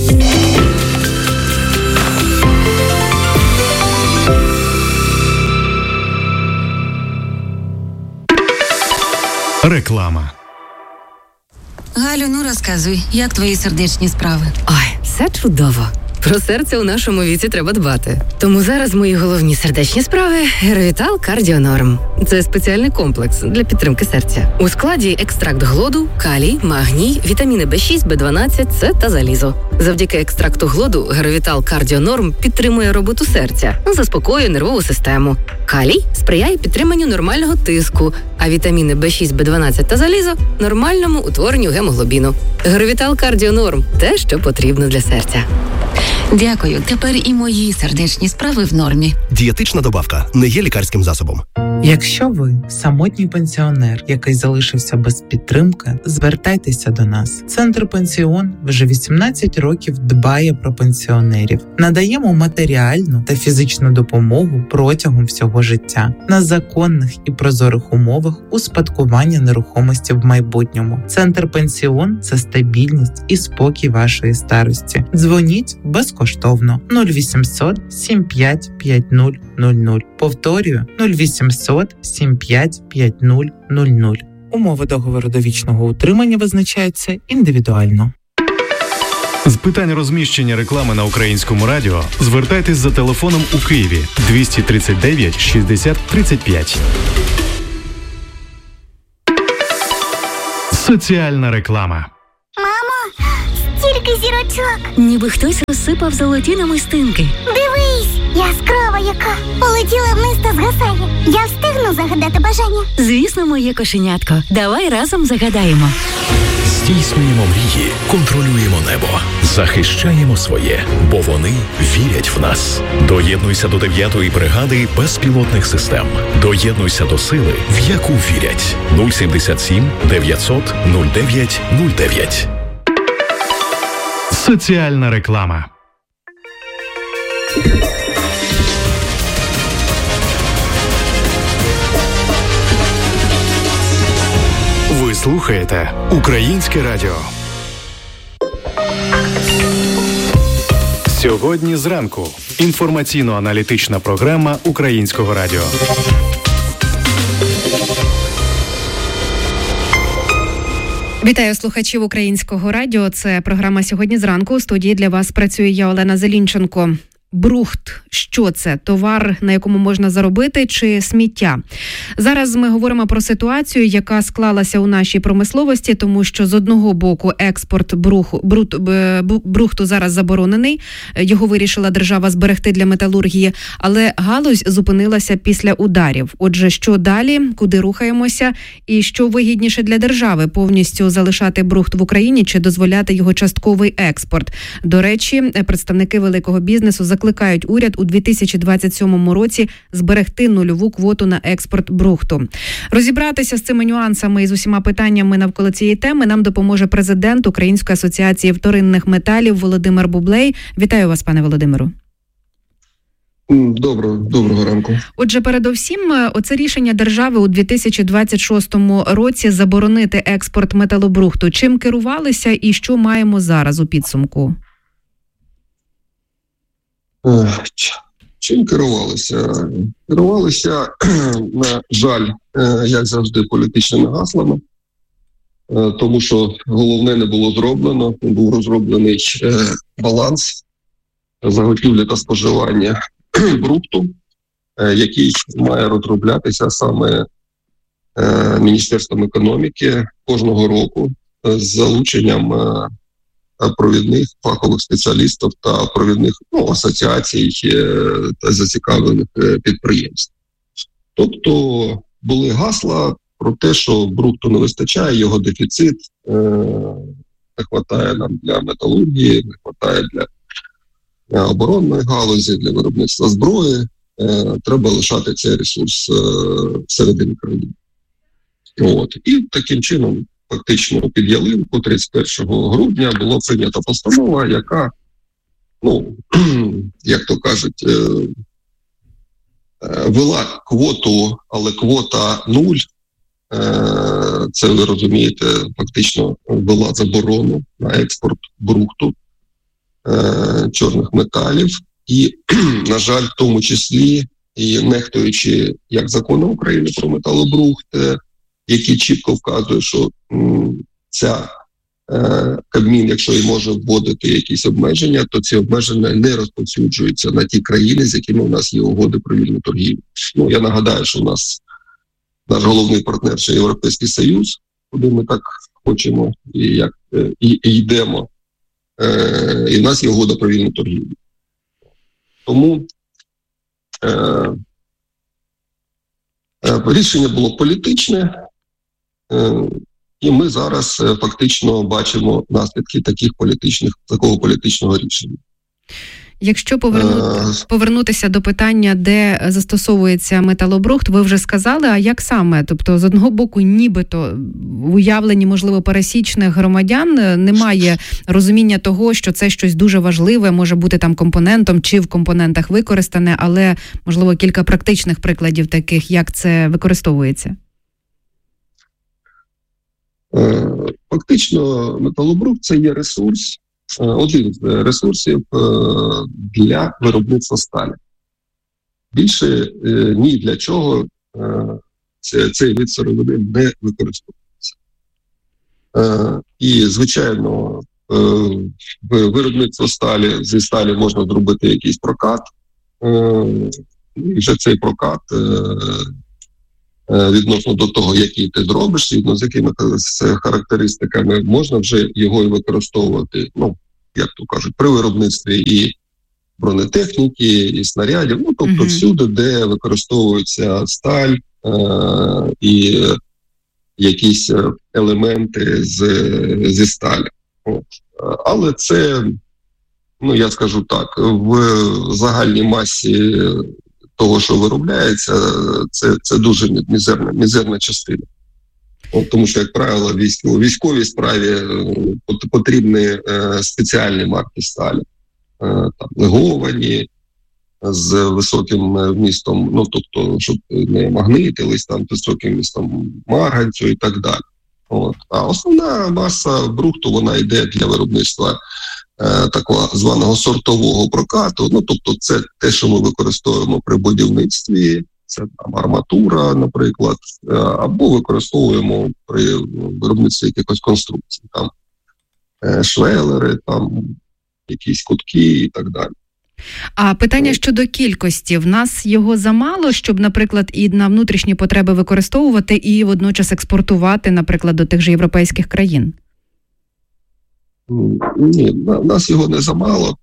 Реклама. Галю, ну розказуй, як твої сердечні справи? Ой, все чудово. Про серце у нашому віці треба дбати. Тому зараз мої головні сердечні справи – Геровітал Кардіонорм. Це спеціальний комплекс для підтримки серця. У складі екстракт глоду, калій, магній, вітаміни Б шість, Б дванадцять, С та залізо. Завдяки екстракту глоду Геровітал Кардіонорм підтримує роботу серця, заспокоює нервову систему. Калій сприяє підтриманню нормального тиску, а вітаміни Б шість, Б дванадцять та залізо – нормальному утворенню гемоглобіну. Геровітал Кардіонорм – те, що потрібно для серця. Дякую. Тепер і мої сердечні справи в нормі. Дієтична добавка не є лікарським засобом. Якщо ви самотній пенсіонер, який залишився без підтримки, звертайтеся до нас. Центр Пенсіон вже вісімнадцять років дбає про пенсіонерів. Надаємо матеріальну та фізичну допомогу протягом всього життя на законних і прозорих умовах успадкування нерухомості в майбутньому. Центр Пенсіон – це стабільність і спокій вашої старості. Дзвоніть безкоштовно нуль вісімсот сім п'ять п'ять нуль нуль нуль. Повторюю нуль вісімсот сім п'ять п'ять нуль нуль нуль. Умови договору довічного утримання визначаються індивідуально. З питань розміщення реклами на Українському радіо звертайтесь за телефоном у Києві двісті тридцять дев'ять шістдесят тридцять п'ять. Соціальна реклама. Мамо, стільки зірочок. Ніби хтось розсипав золоті намистинки. Дивись, яскрава яка. Полетіла вниз та згасає. Я встигну загадати бажання? Звісно, моє кошенятко. Давай разом загадаємо. Здійснюємо мрії, контролюємо небо, захищаємо своє, бо вони вірять в нас. Доєднуйся до дев'ятої бригади безпілотних систем. Доєднуйся до сили, в яку вірять. нуль сімдесят сім дев'ятсот нуль дев'ять нуль дев'ять. Соціальна реклама. Ви слухаєте Українське радіо. Сьогодні зранку. Інформаційно-аналітична програма Українського радіо. Вітаю слухачів Українського радіо. Це програма «Сьогодні зранку». У студії для вас працює я, Олена Зелінченко. Брухт. Що це? Товар, на якому можна заробити, чи сміття? Зараз ми говоримо про ситуацію, яка склалася у нашій промисловості, тому що з одного боку експорт бруху, брут, брухту зараз заборонений. Його вирішила держава зберегти для металургії, але галузь зупинилася після ударів. Отже, що далі? Куди рухаємося? І що вигідніше для держави? Повністю залишати брухт в Україні чи дозволяти його частковий експорт? До речі, представники великого бізнесу закликають уряд у дві тисячі двадцять сьомому році зберегти нульову квоту на експорт брухту. Розібратися з цими нюансами і з усіма питаннями навколо цієї теми нам допоможе президент Української асоціації вторинних металів Володимир Бублей. Вітаю вас, пане Володимиру. Доброго, доброго ранку. Отже, передовсім, оце рішення держави у дві тисячі двадцять шостому році заборонити експорт металобрухту. Чим керувалися і що маємо зараз у підсумку? Чим керувалися? Керувалися, на жаль, як завжди, політичними гаслами. тому що головне не було зроблено. Був розроблений баланс заготівлі та споживання брухту, який має розроблятися саме Міністерством економіки кожного року з залученням провідних фахових спеціалістів та провідних ну, асоціацій та зацікавлених підприємств. Тобто були гасла про те, що брухту не вистачає, його дефіцит, не вистачає нам для металургії, не вистачає для оборонної галузі, для виробництва зброї. Треба лишати цей ресурс всередині країни. От. І таким чином, фактично під ялинку тридцять першого грудня була прийнята постанова, яка, ну, як то кажуть, вела квоту, але квота нуль. Це, ви розумієте, фактично ввела заборону на експорт брухту, чорних металів. І, на жаль, в тому числі, і нехтуючи як закони України про металобрухт, який чітко вказує, що м, ця е, Кабмін, якщо і може вводити якісь обмеження, то ці обмеження не розповсюджуються на ті країни, з якими у нас є угоди про вільну торгівлю. Ну, я нагадаю, що у нас наш головний партнер – це Європейський Союз, куди ми так хочемо і, як, і, і йдемо. Е, і в нас є угода про вільну торгівлю. Тому е, е, рішення було політичне, е, і ми зараз е, фактично бачимо наслідки таких політичних, такого політичного рішення. Якщо повернути, повернутися до питання, де застосовується металобрухт, ви вже сказали, а як саме? Тобто, з одного боку, нібито в уявленні, можливо, пересічних громадян немає розуміння того, що це щось дуже важливе, може бути там компонентом чи в компонентах використане, але, можливо, кілька практичних прикладів таких, як це використовується. Фактично, металобрухт – це є ресурс, один з ресурсів для виробництва сталі. Більше ні для чого цей вид сировини не використовується. І, звичайно, виробництво сталі, зі сталі можна зробити якийсь прокат, і вже цей прокат відносно до того, який ти зробиш, відносно з якими характеристиками, можна вже його і використовувати, ну, як то кажуть, при виробництві і бронетехніки, і снарядів, ну, тобто uh-huh. всюди, де використовується сталь е- і якісь елементи з, зі сталі. От. Але це, ну, я скажу так, в загальній масі того, що виробляється, це, це дуже мізерна, мізерна частина. От, тому що, як правило, військ, у військовій справі потрібні е, спеціальні марки сталі. Е, там, леговані, з високим вмістом, ну, тобто, щоб не магнитились, там, з високим вмістом марганцю і так далі. От. А основна маса брухту, вона йде для виробництва е, такого званого сортового прокату. Ну, тобто, це те, що ми використовуємо при будівництві, це там арматура, наприклад, е, або використовуємо при виробництві якихось конструкцій, там е, швелери, там якісь кутки і так далі. А питання щодо кількості. В нас його замало, щоб, наприклад, і на внутрішні потреби використовувати, і водночас експортувати, наприклад, до тих же європейських країн? Ні, на нас його не замало.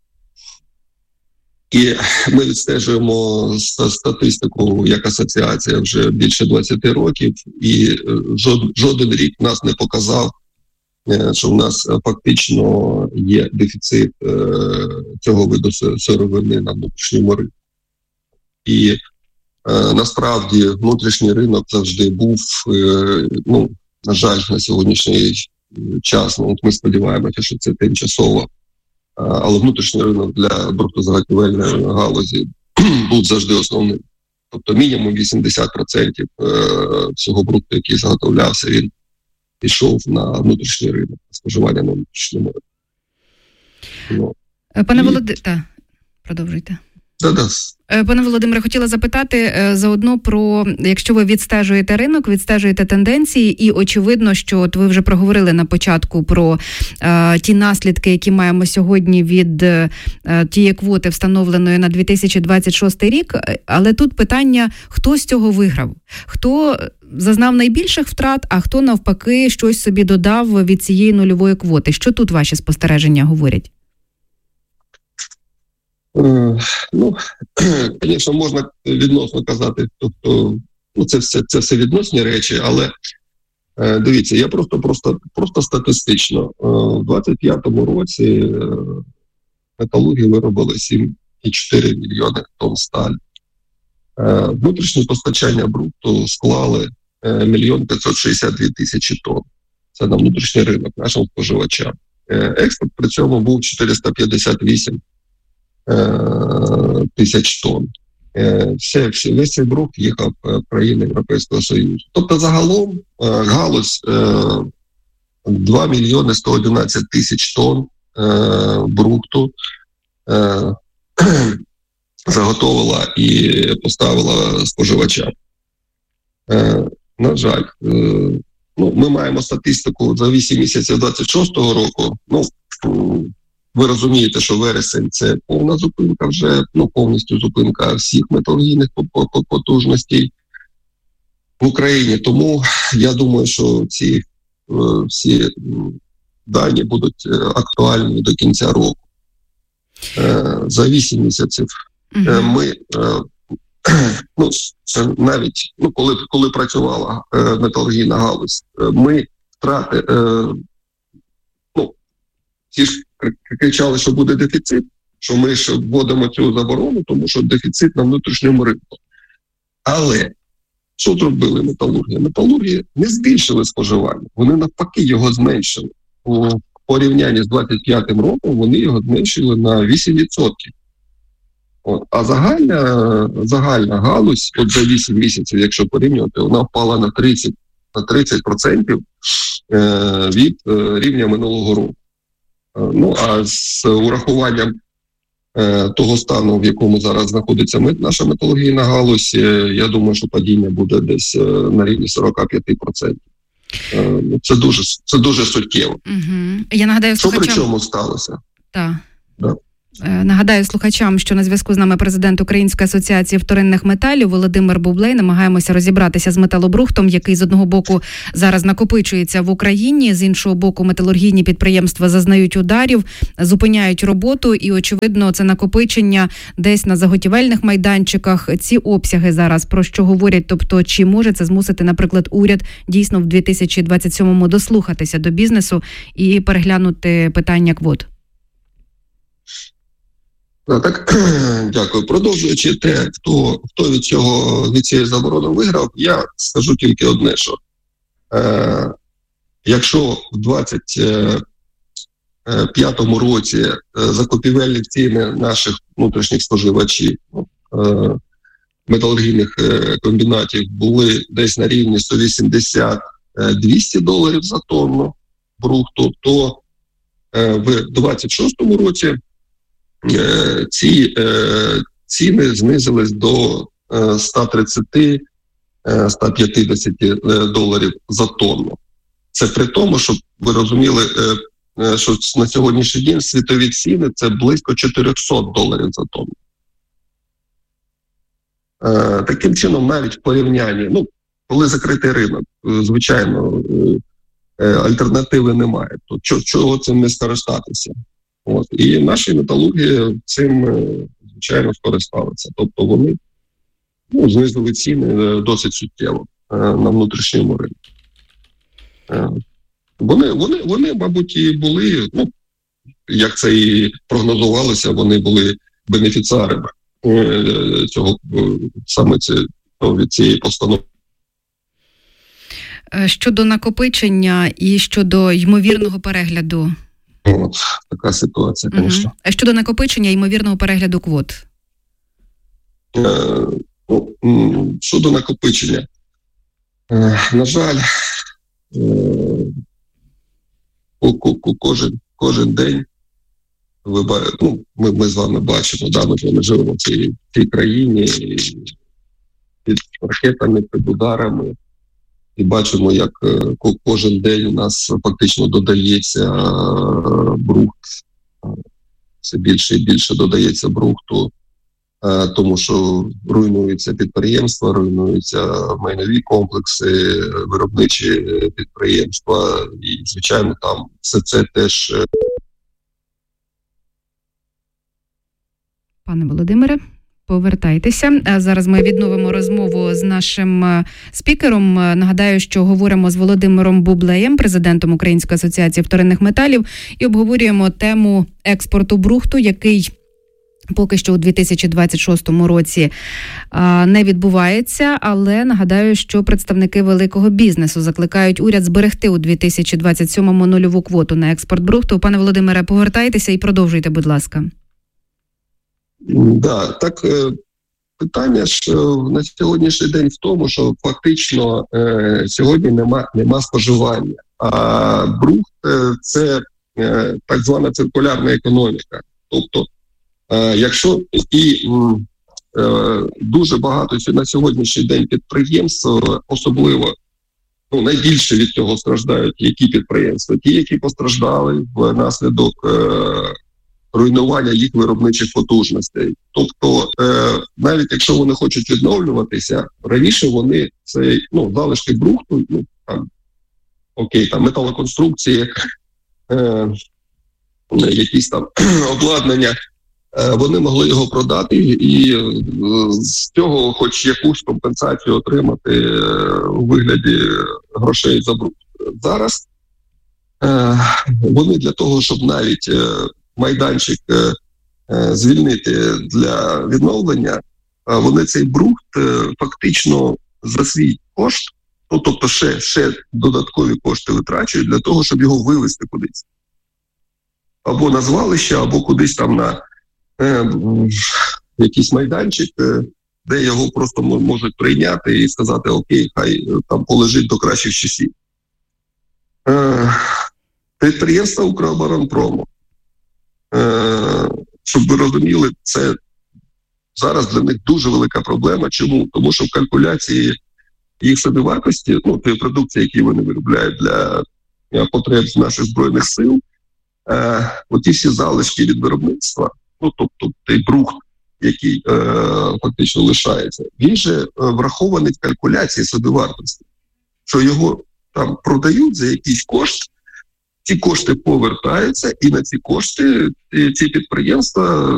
І ми відстежуємо статистику як асоціація вже більше двадцять років, і жод, жоден рік нас не показав, що в нас фактично є дефіцит е, цього виду сировини на внутрішньому ринку. І е, насправді внутрішній ринок завжди був, е, ну, на жаль, на сьогоднішній час, ну, от ми сподіваємося, що це тимчасово, але внутрішній ринок для брухтозаготівельної галузі був завжди основним. Тобто мінімум вісімдесят відсотків всього брухту, який заготовлявся, він пішов на внутрішній ринок, споживання на внутрішньому ринку. Пане і... Володимире, продовжуйте. Да-да. Пане Володимире, хотіла запитати заодно про, якщо ви відстежуєте ринок, відстежуєте тенденції, і очевидно, що от ви вже проговорили на початку про е, ті наслідки, які маємо сьогодні від е, тієї квоти, встановленої на дві тисячі двадцять шостий рік, але тут питання, хто з цього виграв? Хто зазнав найбільших втрат, а хто навпаки щось собі додав від цієї нульової квоти? Що тут ваші спостереження говорять? Ну, звісно, можна відносно казати, тобто, ну, це все, це все відносні речі, але е, дивіться, я просто, просто, просто статистично. Е, в двадцять п'ятому році е, металурги виробили сім цілих чотири мільйони тонн сталі. Е, внутрішнє постачання брухту склали е, мільйон п'ятсот шістдесят дві тисячі тонн. Це на внутрішній ринок нашим споживачам. Е, експорт при цьому був чотириста п'ятдесят вісім тисяч тонн. Все, все, весь цей брухт їхав в країни Європейського Союзу. Тобто загалом галузь два мільйони сто одинадцять тисяч тонн брухту заготовила і поставила споживачам. На жаль, ну, ми маємо статистику за вісім місяців двадцять шостого року. Ну, ви розумієте, що вересень – це повна зупинка вже, ну, повністю зупинка всіх металургійних потужностей в Україні. Тому я думаю, що ці всі дані будуть актуальні до кінця року. За вісім місяців ми, ну, навіть, ну, коли, коли працювала металургійна галузь, ми втрати, ну, ті ж кричали, що буде дефіцит, що ми ж вводимо цю заборону, тому що дефіцит на внутрішньому ринку. Але що зробили металурги? Металурги не збільшили споживання, вони навпаки його зменшили. У порівнянні з двадцять п'ятим роком вони його зменшили на вісім відсотків. От. А загальна, загальна галузь, от за вісім місяців, якщо порівнювати, вона впала на тридцять, на тридцять відсотків від рівня минулого року. Ну, а з урахуванням е, того стану, в якому зараз знаходиться наша металургійна галузь, е, я думаю, що падіння буде десь е, на рівні сорок п'ять відсотків. Е, це дуже, це дуже суттєво. Угу. Я нагадаю, що слухачам... при чому сталося? Так. Да. Нагадаю слухачам, що на зв'язку з нами президент Української асоціації вторинних металів Володимир Бублей. Намагаємося розібратися з металобрухтом, який з одного боку зараз накопичується в Україні, з іншого боку металургійні підприємства зазнають ударів, зупиняють роботу і, очевидно, це накопичення десь на заготівельних майданчиках. Ці обсяги зараз про що говорять? Тобто, чи може це змусити, наприклад, уряд дійсно в дві тисячі двадцять сьомому дослухатися до бізнесу і переглянути питання квот? Так, дякую. Продовжуючи те, хто, хто від цього, від цієї заборони виграв, я скажу тільки одне, що е, якщо в двадцять п'ятому році е, закупівельні ціни наших внутрішніх споживачів, е, металургійних е, комбінатів були десь на рівні сто вісімдесят - двісті доларів за тонну брухту, то е, в двадцять шостому році ці е, ціни знизились до е, сто тридцять - сто п'ятдесят доларів за тонну. Це при тому, щоб ви розуміли, е, що на сьогоднішній день світові ціни – це близько чотириста доларів за тонну. Е, таким чином, навіть в порівнянні, ну, коли закритий ринок, звичайно, е, альтернативи немає. То чого, чого цим не скористатися? От. І наші металурги цим, звичайно, скористалися. Тобто вони, ну, знизили ціни досить суттєво е, на внутрішньому ринку. Е, вони, вони, вони, мабуть, і були, ну, як це і прогнозувалося, вони були бенефіціарами е, цього, саме це, ну, від цієї постанови. Щодо накопичення і щодо ймовірного перегляду? От, така ситуація, звісно. Угу. А щодо накопичення ймовірного перегляду квот? Е, ну, щодо накопичення. Е, на жаль, е, кожен, кожен день ви, ну, ми, ми з вами бачимо, да, ми з вами живемо в цій, в цій країні під ракетами, під ударами, і бачимо, як кожен день у нас фактично додається брухт, все більше і більше додається брухту, тому що руйнуються підприємства, руйнуються майнові комплекси, виробничі підприємства, і, звичайно, там все це теж... Пане Володимире, повертайтеся. Зараз ми відновимо розмову з нашим спікером. Нагадаю, що говоримо з Володимиром Бублеєм, президентом Української асоціації вторинних металів, і обговорюємо тему експорту брухту, який поки що у дві тисячі двадцять шостому році не відбувається, але нагадаю, що представники великого бізнесу закликають уряд зберегти у дві тисячі двадцять сьомому нульову квоту на експорт брухту. Пане Володимире, повертайтеся і продовжуйте, будь ласка. Да, так, питання ж на сьогоднішній день в тому, що фактично е, сьогодні нема, нема споживання. А брухт – це е, так звана циркулярна економіка. Тобто, е, якщо і е, дуже багато на сьогоднішній день підприємств, особливо, ну, найбільше від цього страждають які підприємства? Ті, які постраждали внаслідок е, руйнування їх виробничих потужностей. Тобто, е, навіть якщо вони хочуть відновлюватися, раніше вони цей, ну, залишки брухту, ну, там, окей, там, металоконструкції, е, якісь там обладнання, е, вони могли його продати і е, з цього хоч якусь компенсацію отримати е, у вигляді грошей за брухт. Зараз е, вони для того, щоб навіть е, майданчик е, е, звільнити для відновлення, е, вони цей брухт е, фактично за свій кошт, ну, тобто ще, ще додаткові кошти витрачують для того, щоб його вивезти кудись. Або на звалище, або кудись там на е, якийсь майданчик, е, де його просто можуть прийняти і сказати, окей, хай там полежить до кращих часів. Е, підприємства Укроборонпрому, щоб ви розуміли, це зараз для них дуже велика проблема. Чому? Тому що в калькуляції їх собівартості, ну, тієї продукції, які вони виробляють для потреб наших Збройних сил, е, оті всі залишки від виробництва, ну, тобто той брухт, який е, фактично лишається, він же врахований в калькуляції собівартості, що його там продають за якийсь кошт, ці кошти повертаються, і на ці кошти ці підприємства